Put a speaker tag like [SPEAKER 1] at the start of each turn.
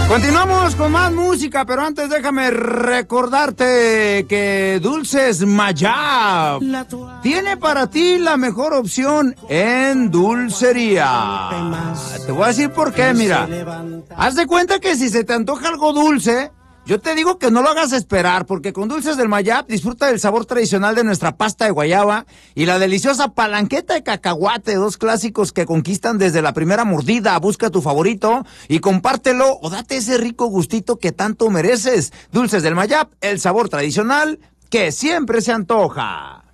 [SPEAKER 1] Continuamos con más música, pero antes déjame recordarte que Dulces Mayab tiene para ti la mejor opción en dulcería. Te voy a decir por qué, mira. Haz de cuenta que si se te antoja algo dulce, yo te digo que no lo hagas esperar, porque con Dulces del Mayab disfruta del sabor tradicional de nuestra pasta de guayaba y la deliciosa palanqueta de cacahuate, dos clásicos que conquistan desde la primera mordida. Busca tu favorito y compártelo o date ese rico gustito que tanto mereces. Dulces del Mayab, el sabor tradicional que siempre se antoja.